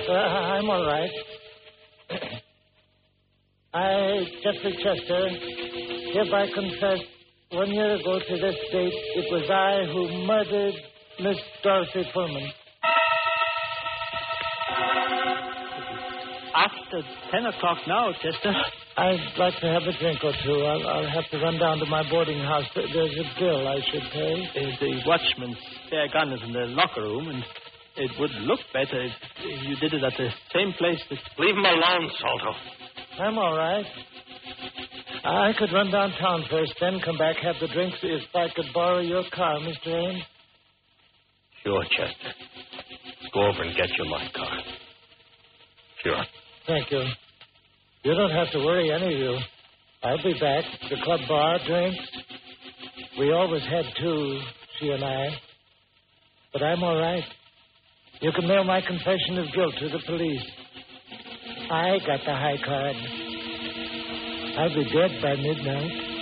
I'm all right. I, Jeffrey Chester, hereby confess 1 year ago to this date it was I who murdered Miss Dorothy Pullman. After 10 o'clock now, Chester. I'd like to have a drink or two. I'll have to run down to my boarding house. There's a bill I should pay. The watchman's spare gun is in the locker room, and it would look better if you did it at the same place that... Leave him alone, Salto. I'm all right. I could run downtown first, then come back, have the drinks, if I could borrow your car, Mr. Ames. Sure, Chester. Go over and get your my car. Sure. Thank you. You don't have to worry, any of you. I'll be back. The club bar, drinks. We always had two, she and I. But I'm all right. You can mail my confession of guilt to the police. I got the high card. I'll be dead by midnight.